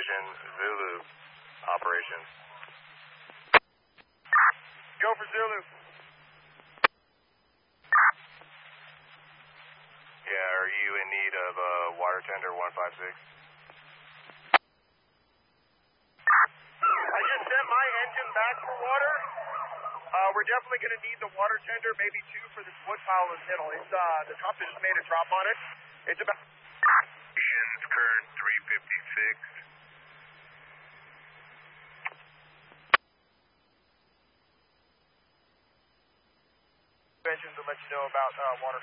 Division Zulu operations. Go for Zulu. Yeah, are you in need of water tender 156? I just sent my engine back for water. We're definitely going to need the water tender, maybe two for this wood pile in the middle. It's the top just made a drop on it. It's about... Current 356. Engines to let you know about water.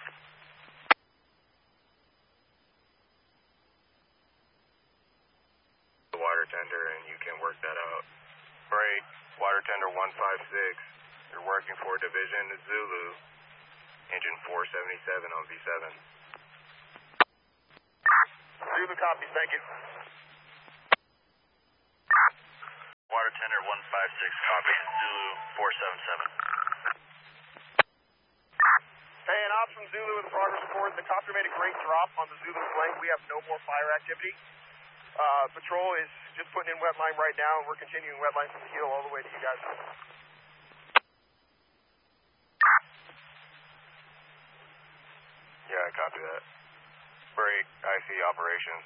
The water tender, and you can work that out. Break, water tender 156. You're working for Division Zulu, engine 477 on V7. Zulu copies, thank you. Water tender 156, copy, Zulu 477. Hey, an ops from Zulu with a progress report. The copter made a great drop on the Zulu flank. We have no more fire activity. Patrol is just putting in wet line right now, and we're continuing wet line from the heel all the way to you guys. Yeah, I copy that. Break, IC operations.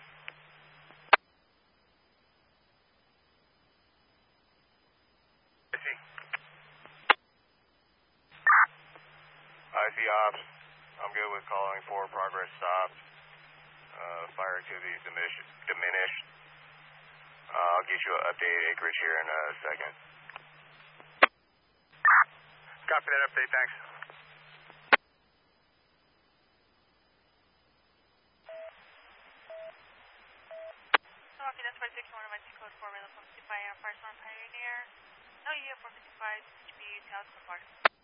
IC. IC ops, I'm good with calling for progress stopped. Fire activity is diminished. I'll get you an updated acreage here in a second. Copy that update, thanks. Okay, that's 46, one of my code 4, Rail 455, Fire Storm Pioneer. No, you have 455, HB, South Park.